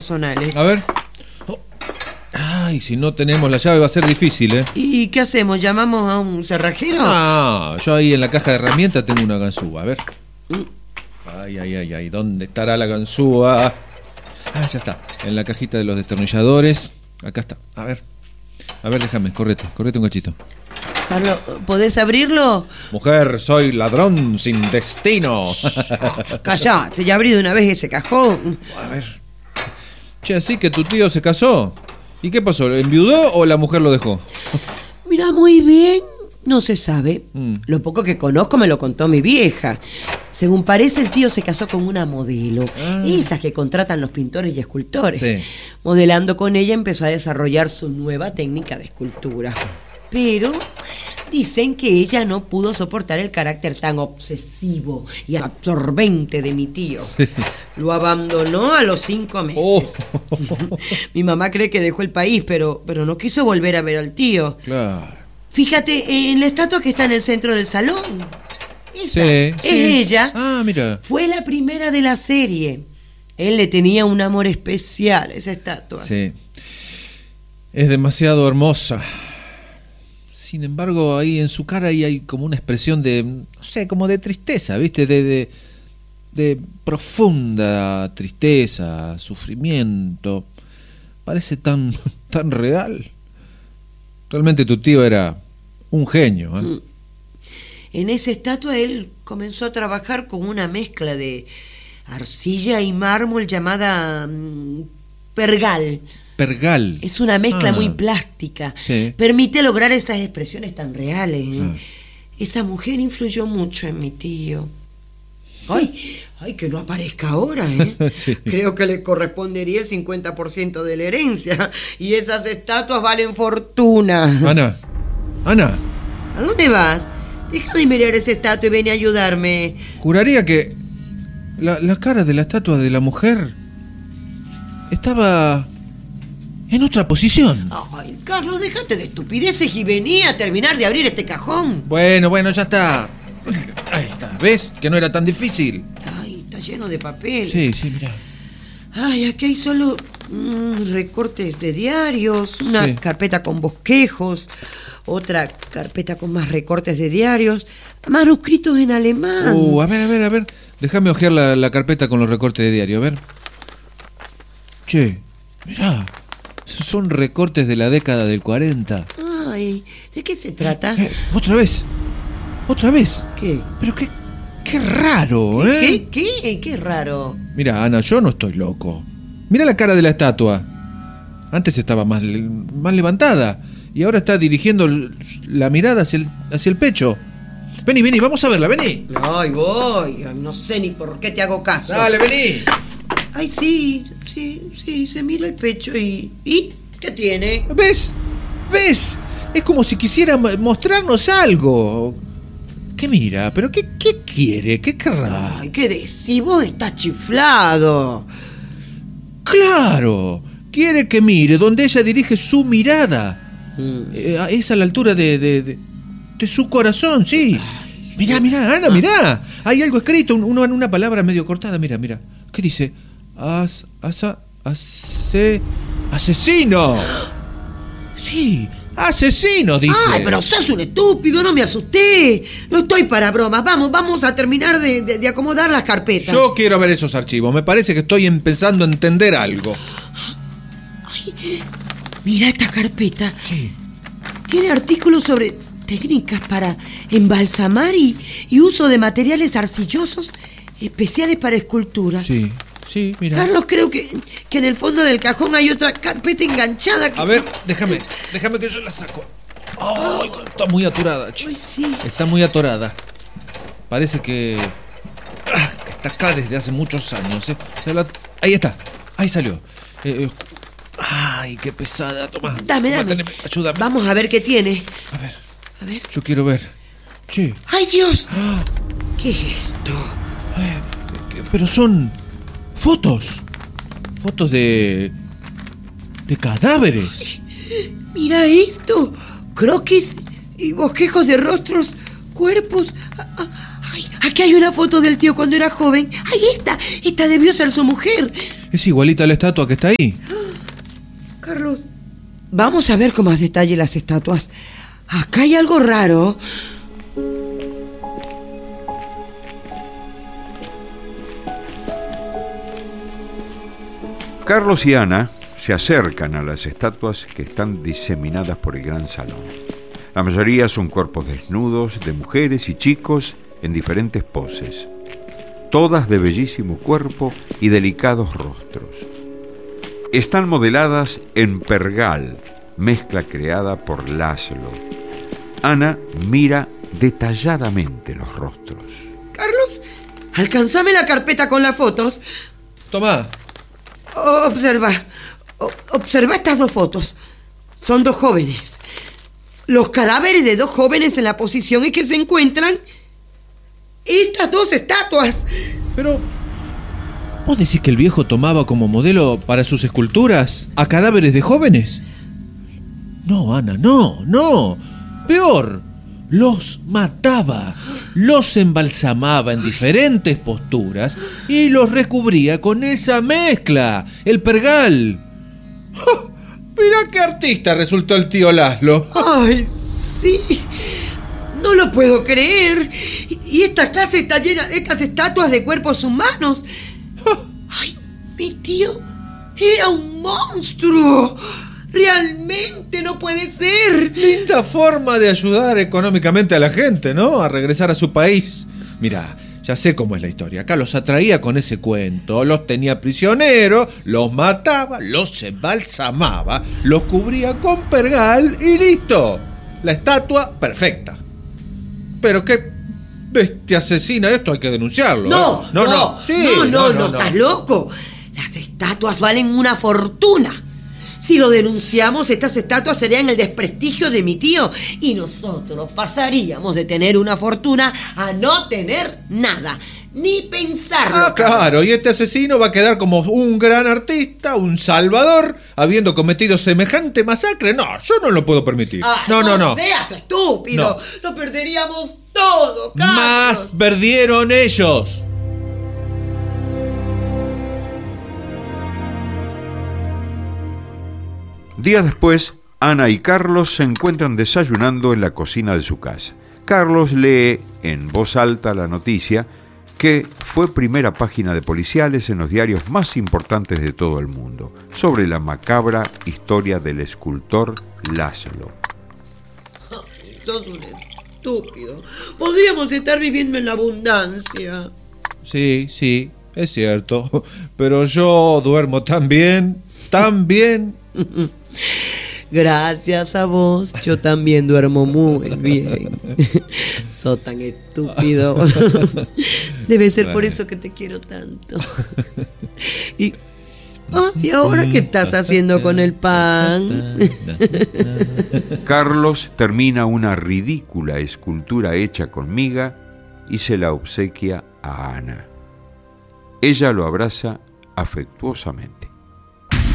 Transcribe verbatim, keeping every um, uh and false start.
personales. A ver. Oh. Ay, si no tenemos la llave va a ser difícil, ¿eh? ¿Y qué hacemos? ¿Llamamos a un cerrajero? Ah, yo ahí en la caja de herramientas tengo una ganzúa, a ver. Ay, ay, ay, ay, ¿dónde estará la ganzúa? Ah, ya está, en la cajita de los destornilladores. Acá está, a ver. A ver, déjame, correte, correte un cachito. Carlos, ¿podés abrirlo? Mujer, soy ladrón sin destino. Callate, ya abrí de una vez ese cajón. A ver. Che, así que tu tío se casó. ¿Y qué pasó? ¿Enviudó o la mujer lo dejó? Mira, muy bien, no se sabe. Mm. Lo poco que conozco me lo contó mi vieja. Según parece, el tío se casó con una modelo. Ah. Esas que contratan los pintores y escultores. Sí. Modelando con ella empezó a desarrollar su nueva técnica de escultura. Pero dicen que ella no pudo soportar el carácter tan obsesivo y absorbente de mi tío. Sí. Lo abandonó a los cinco meses. Oh. Mi mamá cree que dejó el país, pero, pero no quiso volver a ver al tío. Claro. Fíjate en la estatua que está en el centro del salón. Esa sí, es sí. ella. Ah, mira. Fue la primera de la serie. Él le tenía un amor especial a esa estatua. Sí. Es demasiado hermosa. Sin embargo, ahí en su cara ahí hay como una expresión de, no sé, como de tristeza, ¿viste? De, de, de profunda tristeza, sufrimiento. Parece tan, tan real. Realmente tu tío era un genio, ¿eh? En esa estatua él comenzó a trabajar con una mezcla de arcilla y mármol llamada um, pergal. Pergal. Es una mezcla ah, muy plástica. Sí. Permite lograr esas expresiones tan reales, ¿eh? Ah. Esa mujer influyó mucho en mi tío. Ay, ay, que no aparezca ahora, ¿eh? Sí. Creo que le correspondería el cincuenta por ciento de la herencia. Y esas estatuas valen fortuna. Ana, Ana. ¿A dónde vas? Deja de mirar esa estatua y ven a ayudarme. Juraría que la, la cara de la estatua de la mujer estaba en otra posición. Ay, Carlos, déjate de estupideces y vení a terminar de abrir este cajón. Bueno, bueno, ya está. Ahí está, ¿ves? Que no era tan difícil. Ay, está lleno de papel. Sí, sí, mirá. Ay, aquí hay solo mm, recortes de diarios, una Sí. carpeta con bosquejos, otra carpeta con más recortes de diarios, manuscritos en alemán. Uh, a ver, a ver, a ver. Déjame ojear la, la carpeta con los recortes de diario, a ver. Che, mirá. Son recortes de la década del cuarenta. Ay, ¿de qué se trata? Eh, otra vez. Otra vez. ¿Qué? Pero qué, qué raro, ¿eh? ¿Qué? ¿Qué? Qué raro. Mira, Ana, yo no estoy loco. Mira la cara de la estatua. Antes estaba más, más levantada y ahora está dirigiendo la mirada hacia el, hacia el pecho. Vení, vení, vamos a verla, vení. Ay, voy. Ay, no sé ni por qué te hago caso. Dale, vení. Ay, sí, sí, sí, se mira el pecho y... ¿Y? ¿Qué tiene? ¿Ves? ¿Ves? Es como si quisiera mostrarnos algo. ¿Qué mira? ¿Pero qué, qué quiere? ¿Qué querrá? Ay, ¿qué decís? Vos estás chiflado. ¡Claro! Quiere que mire donde ella dirige su mirada. Mm. Eh, es a la altura de, de, de, de su corazón, sí. Ay, mirá, mirá, Ana, mirá. Hay algo escrito, uno en una palabra medio cortada, mira, mira. ¿Qué dice? As, asa, ase, asesino. Sí, asesino, dice. Ay, pero sos un estúpido, no me asusté. No estoy para bromas. Vamos, vamos a terminar de, de, de acomodar las carpetas. Yo quiero ver esos archivos. Me parece que estoy empezando a entender algo. Ay, mira esta carpeta. Sí. Tiene artículos sobre técnicas para embalsamar y, y uso de materiales arcillosos especiales para escultura. Sí, sí, mira. Carlos, creo que, que en el fondo del cajón hay otra carpeta enganchada. Que... A ver, déjame, déjame que yo la saco. Ay, está muy atorada, chico. Ay, sí. Está muy atorada. Parece que, ah, que está acá desde hace muchos años. ¿eh? Ahí está, ahí salió. Eh, eh, ay, qué pesada. Toma. Dame, toma, dame. teneme, ayúdame. Vamos a ver qué tiene. A ver, A ver. yo quiero ver. Che. ¡Ay, Dios! Ah, ¿Qué es esto? eh, que- pero son fotos. Fotos de... de cadáveres. Mira esto. Croquis y bosquejos de rostros, cuerpos. Ah, ah, Ay, aquí hay una foto del tío cuando era joven. Ahí está. Esta debió ser su mujer. Es igualita a la estatua que está ahí. Carlos, vamos a ver con más detalle las estatuas. Acá hay algo raro. Carlos y Ana se acercan a las estatuas que están diseminadas por el gran salón. La mayoría son cuerpos desnudos de mujeres y chicos en diferentes poses, todas de bellísimo cuerpo y delicados rostros. Están modeladas en pergal, mezcla creada por Laszlo. Ana mira detalladamente los rostros. Carlos, alcanzame la carpeta con las fotos. Tomá. Observa, o- observa estas dos fotos. Son dos jóvenes. Los cadáveres de dos jóvenes en la posición en que se encuentran estas dos estatuas. Pero, ¿vos decís que el viejo tomaba como modelo para sus esculturas a cadáveres de jóvenes? No, Ana, no, no. Peor, los mataba, los embalsamaba en diferentes posturas y los recubría con esa mezcla, el pergal. ¡Oh! Mirá qué artista resultó el tío Laszlo. Ay, sí. No lo puedo creer. Y esta casa está llena de estas estatuas de cuerpos humanos. Ay, mi tío era un monstruo. Realmente no puede ser. Linda forma de ayudar económicamente a la gente, ¿no? A regresar a su país. Mirá, ya sé cómo es la historia. Acá los atraía con ese cuento, los tenía prisioneros, los mataba, los embalsamaba, los cubría con pergal y listo. La estatua perfecta. Pero qué bestia asesina, esto hay que denunciarlo. No, ¿eh? no, no, no, sí, no, no, no, no, estás loco. Las estatuas valen una fortuna. Si lo denunciamos, estas estatuas serían el desprestigio de mi tío y nosotros pasaríamos de tener una fortuna a no tener nada, ni pensarlo. Ah, claro, y este asesino va a quedar como un gran artista, un salvador, habiendo cometido semejante masacre. No, yo no lo puedo permitir. Ah, no, no, no. No seas estúpido. No. Lo perderíamos todo, Carlos. Más perdieron ellos. Días después, Ana y Carlos se encuentran desayunando en la cocina de su casa. Carlos lee en voz alta la noticia que fue primera página de policiales en los diarios más importantes de todo el mundo, sobre la macabra historia del escultor Laszlo. Ay, sos un estúpido. Podríamos estar viviendo en la abundancia. Sí, sí, es cierto. Pero yo duermo tan bien, tan bien. Gracias a vos, yo también duermo muy bien. Sos tan estúpido. Debe ser por eso que te quiero tanto. Y, ah, ¿y ahora qué estás haciendo con el pan? Carlos termina una ridícula escultura hecha con miga y se la obsequia a Ana. Ella lo abraza afectuosamente.